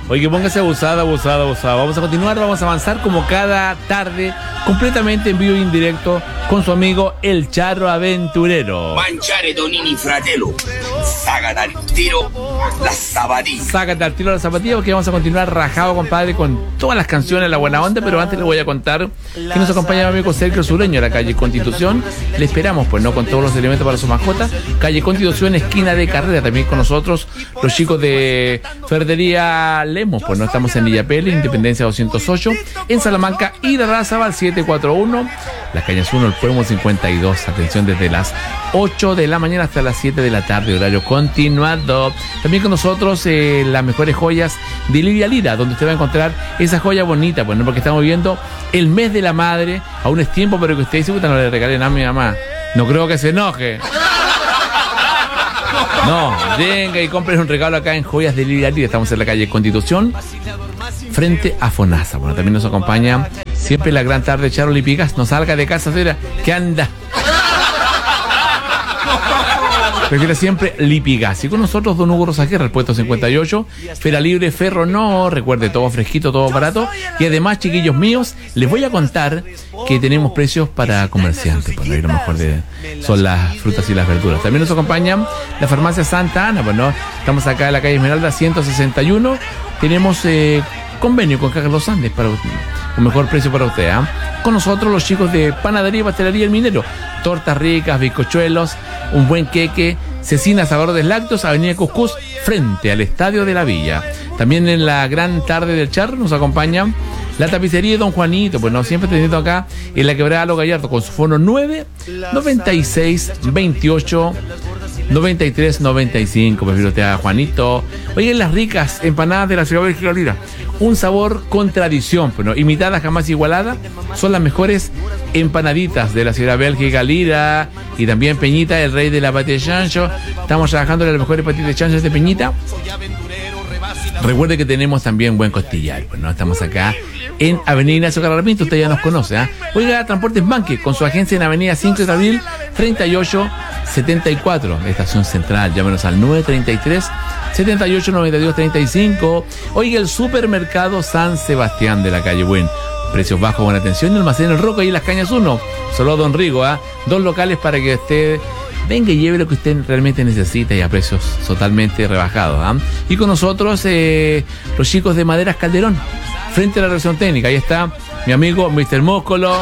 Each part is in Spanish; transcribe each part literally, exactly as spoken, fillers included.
Oye, póngase abusada, abusada, abusada. Vamos a continuar, vamos a avanzar como cada tarde, completamente en vivo e indirecto, con su amigo El Charro Aventurero. Mangiare Donini Fratello, sácate al tiro las zapatillas. Sácate al tiro las zapatillas, porque vamos a continuar rajado, compadre, con todas las canciones, la buena onda. Pero antes les voy a contar que nos acompaña mi amigo Sergio Sureño, a la calle Constitución. Le esperamos, pues, ¿no? Con todos los elementos para su mascota. Calle Constitución, esquina de Carrera. También con nosotros los chicos de Ferretería Lemos, pues no estamos en Illapel, Independencia doscientos ocho, en Salamanca y de Razabal siete cuatro uno, Las Cañas uno, el Pueblo cincuenta y dos. Atención desde las ocho de la mañana hasta las siete de la tarde, horario continuado. También con nosotros eh, las mejores joyas de Lidia Lira, donde usted va a encontrar esa joya bonita, pues no, porque estamos viendo el mes de la madre. Aún es tiempo, pero que usted dice, puta, no le regalen a mi mamá. No creo que se enoje. No, venga y compren un regalo acá en Joyas de Lidia Lira. Estamos en la calle Constitución, frente a Fonasa. Bueno, también nos acompaña siempre la gran tarde Charo Lipigas. No salga de casa, señora, que anda. Prefiere siempre Lipigas. Y con nosotros don Hugo Rosaguerra, el puesto cincuenta y ocho, Fera Libre Ferro No. Recuerde, todo fresquito, todo barato. Y además, chiquillos míos, les voy a contar que tenemos precios para comerciantes. Pues, ¿no? Y lo mejor de, son las frutas y las verduras. También nos acompaña la farmacia Santa Ana. Pues, ¿no? Estamos acá en la calle Esmeralda ciento sesenta y uno. Tenemos eh, convenio con Cajas Los Andes para un mejor precio para usted. ¿eh? Con nosotros los chicos de Panadería y Pastelería El Minero. Tortas ricas, bizcochuelos, un buen queque, cecinas, sabores lácteos, Avenida Cuscús, frente al Estadio de la Villa. También en la gran tarde del Charro nos acompaña la tapicería de Don Juanito, pues no, siempre teniendo acá en la Quebrada Lo Gallardo, con su fono nueve noventa y seis veintiocho noventa y tres noventa y cinco. Prefiero usted a Juanito. Oigan, las ricas empanadas de la ciudad de Bélgica Lira, un sabor con tradición, pues no, imitada jamás igualada. Son las mejores empanaditas de la ciudad Bélgica Lira. Y también Peñita, el rey de la pate de chancho. Estamos trabajando en las mejores patitas de chancho de Peñita. Recuerde que tenemos también buen costillar, pues no, estamos acá en Avenida Ignacio Carrarpinto, usted ya nos conoce, ¿eh? Oiga, Transportes Banque, con su agencia en Avenida cinco de abril, treinta y ocho setenta y cuatro, Estación Central. Llámenos al nueve treinta y tres setenta y ocho noventa y dos treinta y cinco. Oiga, el supermercado San Sebastián de la calle Buen. Precios bajos, buena atención. El almacén El Roca y Las Cañas uno. Solo Don Rigo, ¿ah? ¿eh? Dos locales para que usted venga y lleve lo que usted realmente necesita y a precios totalmente rebajados. ¿eh? Y con nosotros eh, los chicos de Maderas Calderón, frente a la revisión técnica. Ahí está mi amigo mister Músculo.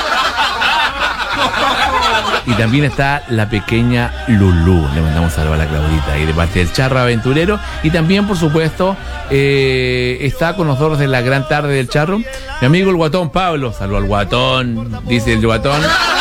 Y también está la pequeña Lulú. Le mandamos saludos a la Claudita y de parte del Charro Aventurero. Y también, por supuesto, eh, está con nosotros en la gran tarde del Charro mi amigo el Guatón Pablo. Saludos al Guatón, dice el Guatón.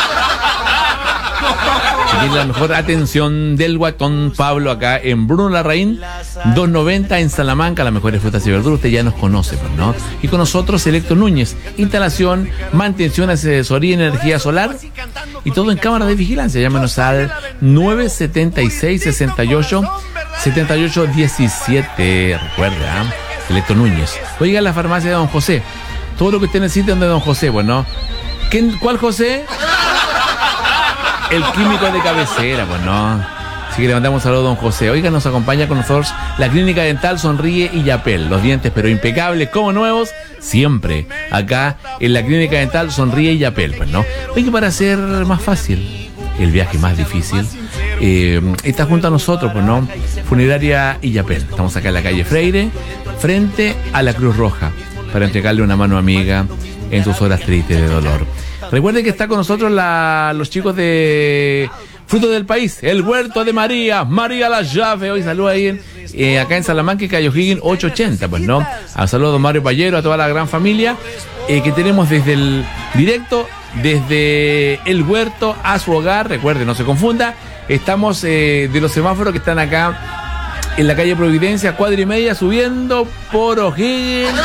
Tiene la mejor atención del Guatón Pablo acá en Bruno Larraín doscientos noventa en Salamanca. Las mejores frutas y verduras, usted ya nos conoce, pues, ¿no? Y con nosotros Electro Núñez, instalación, mantención, asesoría en energía solar y todo en cámara de vigilancia. Llámenos al nueve setenta y seis sesenta y ocho setenta y ocho diecisiete. Recuerda, ¿eh? Electro Núñez. Oiga, la farmacia de Don José, todo lo que usted necesite de Don José, pues, ¿no? ¿Quién, ¿Cuál José? El químico de cabecera, pues no. Así que le mandamos un saludo a don José. Oiga, nos acompaña con nosotros la clínica dental Sonríe Illapel. Los dientes, pero impecables como nuevos, siempre. Acá en la clínica dental Sonríe Illapel, pues no. Oiga, para hacer más fácil el viaje más difícil, eh, está junto a nosotros, pues no. Funeraria Illapel. Estamos acá en la calle Freire, frente a la Cruz Roja, para entregarle una mano amiga en sus horas tristes de dolor. Recuerden que está con nosotros la, los chicos de Frutos del País, el Huerto de María, María la Llave. Hoy saluda ahí en, eh, acá en Salamanca, Cayo Higgins ochocientos ochenta, pues no. A saludo a don Mario Pallero, a toda la gran familia eh, que tenemos desde el directo, desde el huerto a su hogar. Recuerden, no se confunda, estamos eh, de los semáforos que están acá en la calle Providencia, cuadra y media, subiendo por O'Higgins.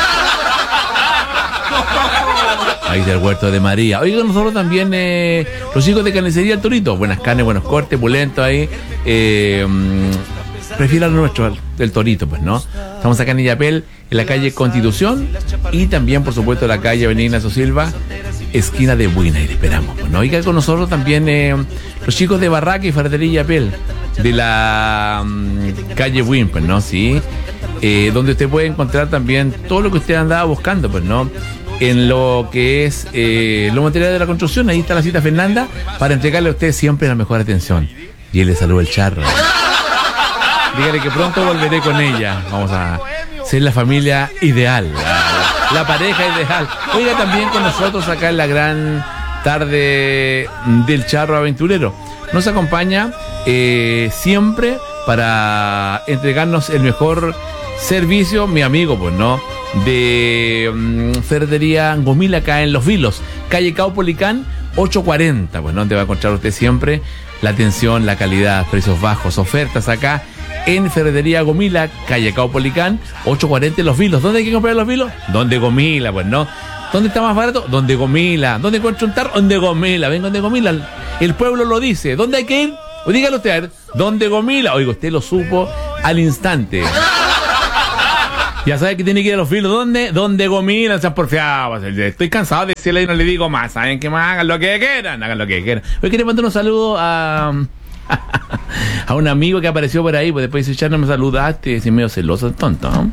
Ahí del Huerto de María. Oigan, nosotros también, eh, los chicos de Carnicería El Torito. Buenas carnes, buenos cortes, pulentos ahí. Eh, Prefieran nuestro, el Torito, pues, ¿no? Estamos acá en Illapel, en la calle Constitución. Y también, por supuesto, en la calle Avenida Ignacio Silva, esquina de Buina. Y le esperamos, pues, ¿no? Oigan, con nosotros también eh, los chicos de Barraca y Ferretería Illapel, de la um, calle Buin, pues, ¿no? Sí. eh, donde usted puede encontrar también todo lo que usted andaba buscando, pues, ¿no? En lo que es eh, los materiales de la construcción. Ahí está la cita Fernanda para entregarle a usted siempre la mejor atención. Y él le saluda el charro. Dígale que pronto volveré con ella. Vamos a ser la familia ideal, la, la pareja ideal. Oiga, también con nosotros acá en la gran tarde del charro aventurero nos acompaña eh, siempre para entregarnos el mejor servicio, mi amigo, pues, ¿no? De um, Ferretería Gomila, acá en Los Vilos, calle Caupolicán ochocientos cuarenta, pues, ¿no? Donde va a encontrar usted siempre la atención, la calidad, precios bajos, ofertas acá en Ferretería Gomila, calle Caupolicán ochocientos cuarenta, Los Vilos. ¿Dónde hay que comprar Los Vilos? Donde Gomila, pues, ¿no? ¿Dónde está más barato? Donde Gomila. ¿Dónde encuentro un tarro? Donde Gomila. Venga, donde Gomila. El pueblo lo dice. ¿Dónde hay que ir? O dígalo usted, ¿dónde Gomila? Oiga, usted lo supo al instante. Ya sabe que tiene que ir a Los Vilos. ¿Dónde? ¿Dónde Gomila? Sean porfiados. Estoy cansado de decirle y no le digo más. ¿Saben qué más? Hagan lo que quieran. Hagan lo que quieran. Hoy quería mandar un saludo a... a un amigo que apareció por ahí. Pues después dice, ya no me saludaste. Es medio celoso, tonto, ¿no?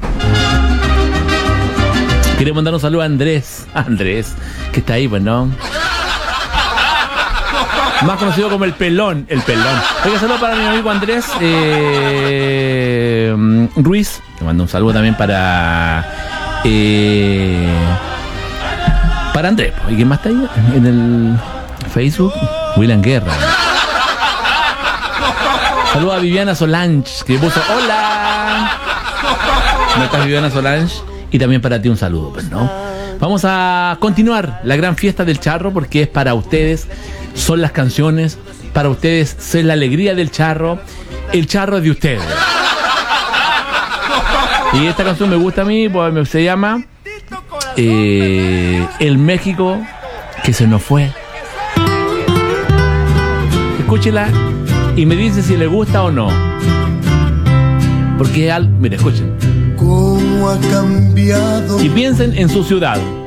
Quería mandar un saludo a Andrés. Andrés, que está ahí, pues, ¿no? Más conocido como el pelón. El pelón. Oiga, saludo para mi amigo Andrés eh, Ruiz. Te mando un saludo también para eh, para Andrés. ¿Y quién más está ahí? En el Facebook, William Guerra. Saludo a Viviana Solange, que puso hola. ¿Cómo estás, Viviana Solange? Y también para ti un saludo, pues, ¿no? Vamos a continuar la gran fiesta del charro, porque es para ustedes, son las canciones, para ustedes es la alegría del charro, el charro es de ustedes. Y esta canción me gusta a mí, pues se llama eh, El México que se nos fue. Escúchela y me dice si le gusta o no. Porque al... Mire, escuchen. ¿Cómo ha cambiado? Y piensen en su ciudad.